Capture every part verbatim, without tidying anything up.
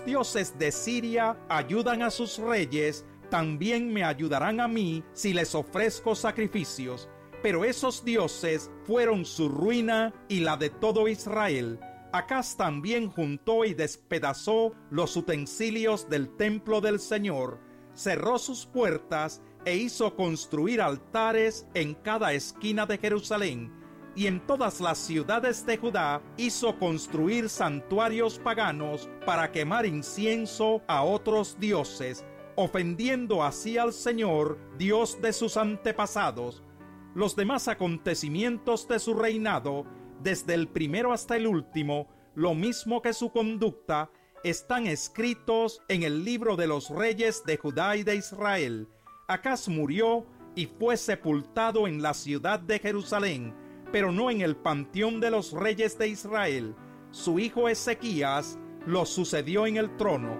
dioses de Siria ayudan a sus reyes, también me ayudarán a mí si les ofrezco sacrificios. Pero esos dioses fueron su ruina y la de todo Israel. Acaz también juntó y despedazó los utensilios del templo del Señor, cerró sus puertas e hizo construir altares en cada esquina de Jerusalén, y en todas las ciudades de Judá hizo construir santuarios paganos para quemar incienso a otros dioses, ofendiendo así al Señor, Dios de sus antepasados. Los demás acontecimientos de su reinado, desde el primero hasta el último, lo mismo que su conducta, están escritos en el libro de los reyes de Judá y de Israel. Acaz murió y fue sepultado en la ciudad de Jerusalén, pero no en el panteón de los reyes de Israel. Su hijo Ezequías lo sucedió en el trono.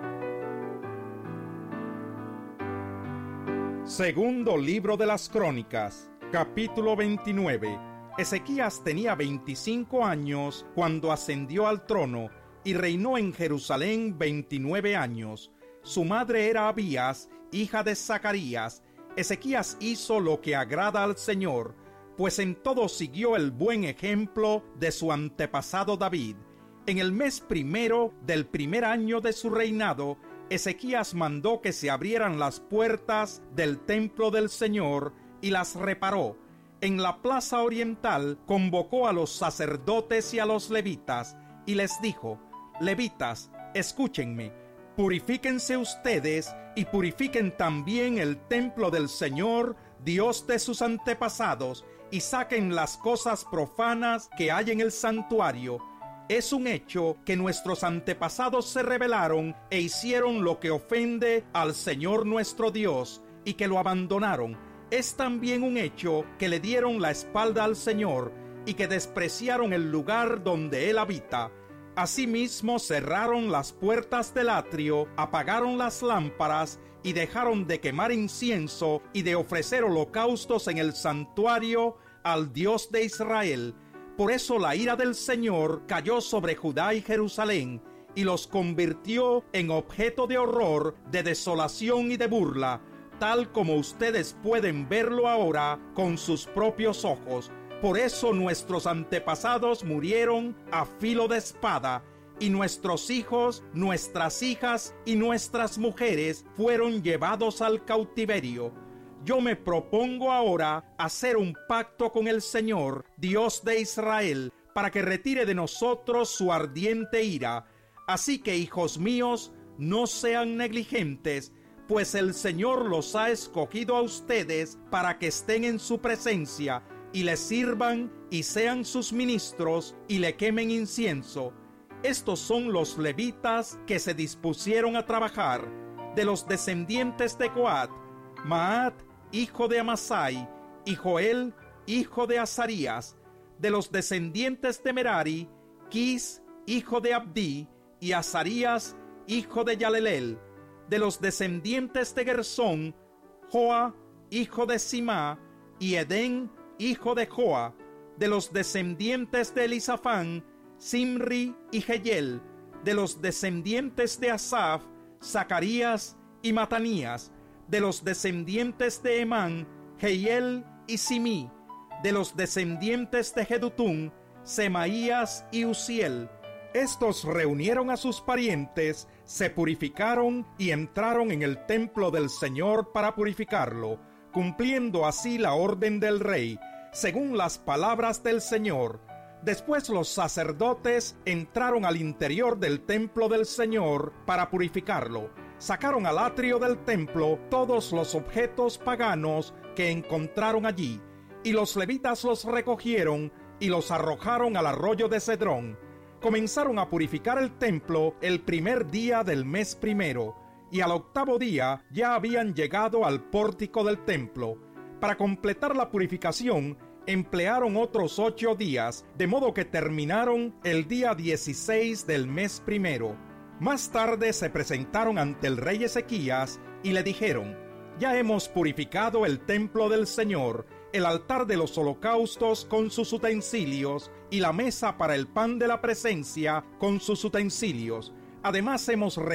Segundo libro de las Crónicas, capítulo veintinueve. Ezequías tenía veinticinco años cuando ascendió al trono y reinó en Jerusalén veintinueve años. Su madre era Abías, hija de Zacarías. Ezequías hizo lo que agrada al Señor, pues en todo siguió el buen ejemplo de su antepasado David. En el mes primero del primer año de su reinado, Ezequías mandó que se abrieran las puertas del templo del Señor y las reparó. En la plaza oriental convocó a los sacerdotes y a los levitas y les dijo: Levitas, escúchenme, purifíquense ustedes y purifiquen también el templo del Señor, Dios de sus antepasados, y saquen las cosas profanas que hay en el santuario. Es un hecho que nuestros antepasados se rebelaron e hicieron lo que ofende al Señor nuestro Dios, y que lo abandonaron. Es también un hecho que le dieron la espalda al Señor, y que despreciaron el lugar donde Él habita. Asimismo cerraron las puertas del atrio, apagaron las lámparas, y dejaron de quemar incienso y de ofrecer holocaustos en el santuario al Dios de Israel. Por eso la ira del Señor cayó sobre Judá y Jerusalén, y los convirtió en objeto de horror, de desolación y de burla, tal como ustedes pueden verlo ahora con sus propios ojos. Por eso nuestros antepasados murieron a filo de espada, y nuestros hijos, nuestras hijas y nuestras mujeres fueron llevados al cautiverio. Yo me propongo ahora hacer un pacto con el Señor, Dios de Israel, para que retire de nosotros su ardiente ira. Así que, hijos míos, no sean negligentes, pues el Señor los ha escogido a ustedes para que estén en su presencia y le sirvan y sean sus ministros y le quemen incienso. Estos son los levitas que se dispusieron a trabajar. De los descendientes de Coat: Maat, hijo de Amasai, y Joel, hijo de Azarías. De los descendientes de Merari: Quis, hijo de Abdí, y Azarías, hijo de Yalelel. De los descendientes de Gersón: Joa, hijo de Simá, y Edén, hijo de Joa. De los descendientes de Elisafán: Simri y Jeyel. De los descendientes de Asaf: Zacarías y Matanías. De los descendientes de Emán: Jehiel y Simí. De los descendientes de Jedutún: Semaías y Uziel. Estos reunieron a sus parientes, se purificaron y entraron en el templo del Señor para purificarlo, cumpliendo así la orden del rey, según las palabras del Señor. Después los sacerdotes entraron al interior del templo del Señor para purificarlo. Sacaron al atrio del templo todos los objetos paganos que encontraron allí, y los levitas los recogieron y los arrojaron al arroyo de Cedrón. Comenzaron a purificar el templo el primer día del mes primero, y al octavo día ya habían llegado al pórtico del templo. Para completar la purificación, emplearon otros ocho días, de modo que terminaron el día dieciséis del mes primero. Más tarde se presentaron ante el rey Ezequías y le dijeron: Ya hemos purificado el templo del Señor, el altar de los holocaustos con sus utensilios, y la mesa para el pan de la presencia con sus utensilios. Además hemos